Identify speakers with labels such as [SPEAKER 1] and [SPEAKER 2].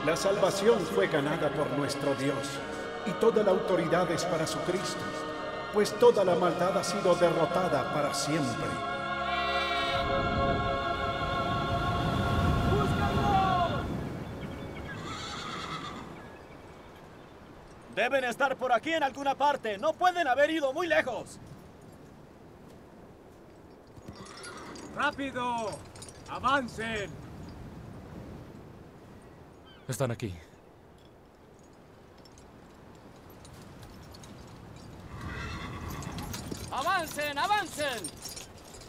[SPEAKER 1] La salvación fue ganada por nuestro Dios, y toda la autoridad es para su Cristo, pues toda la maldad ha sido derrotada para siempre.
[SPEAKER 2] ¡Búscalo! Deben estar por aquí en alguna parte. No pueden haber ido muy lejos.
[SPEAKER 3] ¡Rápido! ¡Avancen!
[SPEAKER 4] Están aquí.
[SPEAKER 2] ¡Avancen, avancen!